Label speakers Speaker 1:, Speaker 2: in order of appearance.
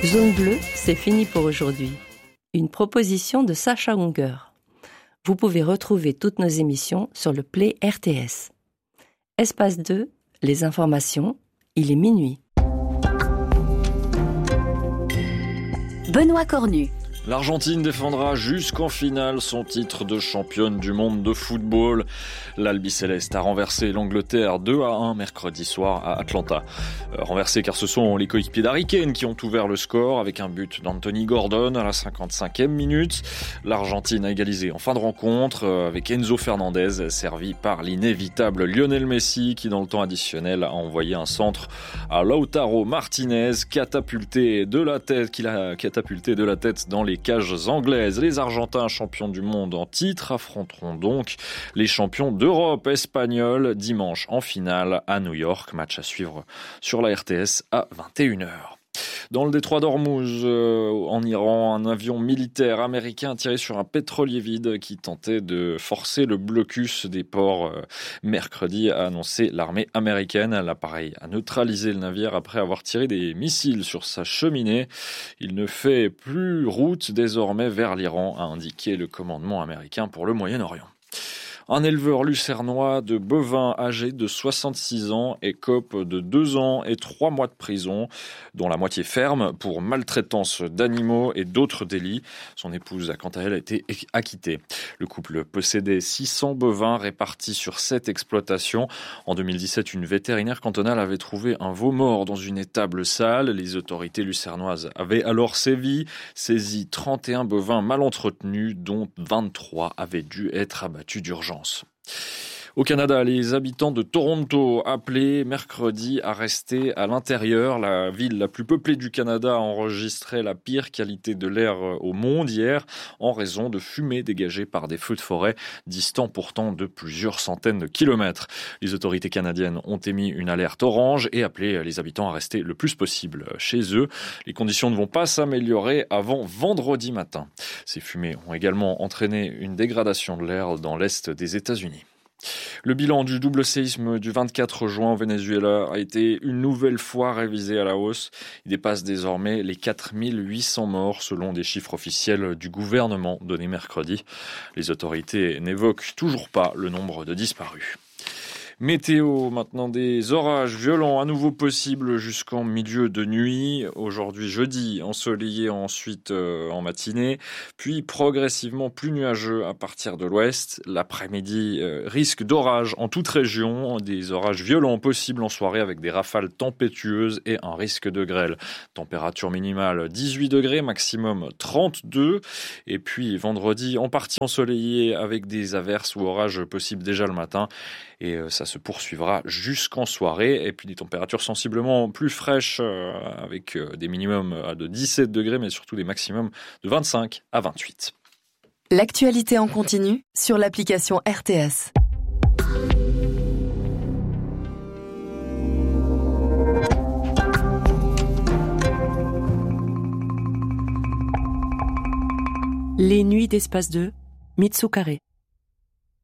Speaker 1: Zone bleue, c'est fini pour aujourd'hui. Une proposition de Sacha Hunger. Vous pouvez retrouver toutes nos émissions sur le Play RTS. Espace 2, les informations, il est minuit.
Speaker 2: Benoît Cornu.
Speaker 3: L'Argentine défendra jusqu'en finale son titre de championne du monde de football. L'Albiceleste a renversé l'Angleterre 2-1 mercredi soir à Atlanta. Renversé car ce sont les coéquipiers d'Harry Kane qui ont ouvert le score avec un but d'Anthony Gordon à la 55e minute. L'Argentine a égalisé en fin de rencontre avec Enzo Fernandez servi par l'inévitable Lionel Messi qui dans le temps additionnel a envoyé un centre à Lautaro Martinez qu'il a catapulté de la tête dans les cages anglaises. Les Argentins, champions du monde en titre, affronteront donc les champions d'Europe espagnols dimanche en finale à New York. Match à suivre sur la RTS à 21h. Dans le détroit d'Ormuz, en Iran, un avion militaire américain a tiré sur un pétrolier vide qui tentait de forcer le blocus des ports mercredi, a annoncé l'armée américaine. L'appareil a neutralisé le navire après avoir tiré des missiles sur sa cheminée. Il ne fait plus route désormais vers l'Iran, a indiqué le commandement américain pour le Moyen-Orient. Un éleveur lucernois de bovins âgé de 66 ans écope de 2 ans et 3 mois de prison, dont la moitié ferme pour maltraitance d'animaux et d'autres délits. Son épouse a quant à elle été acquittée. Le couple possédait 600 bovins répartis sur 7 exploitations. En 2017, une vétérinaire cantonale avait trouvé un veau mort dans une étable sale. Les autorités lucernoises avaient alors saisi 31 bovins mal entretenus, dont 23 avaient dû être abattus d'urgence. Au Canada, les habitants de Toronto appelés mercredi à rester à l'intérieur. La ville la plus peuplée du Canada a enregistré la pire qualité de l'air au monde hier en raison de fumée dégagée par des feux de forêt distants pourtant de plusieurs centaines de kilomètres. Les autorités canadiennes ont émis une alerte orange et appelé les habitants à rester le plus possible chez eux. Les conditions ne vont pas s'améliorer avant vendredi matin. Ces fumées ont également entraîné une dégradation de l'air dans l'est des États-Unis. Le bilan du double séisme du 24 juin au Venezuela a été une nouvelle fois révisé à la hausse. Il dépasse désormais les 4800 morts selon des chiffres officiels du gouvernement donnés mercredi. Les autorités n'évoquent toujours pas le nombre de disparus. Météo, maintenant des orages violents à nouveau possibles jusqu'en milieu de nuit. Aujourd'hui jeudi, ensoleillé ensuite en matinée, puis progressivement plus nuageux à partir de l'ouest. L'après-midi, risque d'orage en toute région, des orages violents possibles en soirée avec des rafales tempétueuses et un risque de grêle. Température minimale 18 degrés, maximum 32. Et puis vendredi, en partie ensoleillé avec des averses ou orages possibles déjà le matin. Et ça se poursuivra jusqu'en soirée. Et puis des températures sensiblement plus fraîches avec des minimums de 17 degrés, mais surtout des maximums de 25 à 28.
Speaker 2: L'actualité en continu sur l'application RTS.
Speaker 1: Les nuits d'Espace 2, Mitsukare.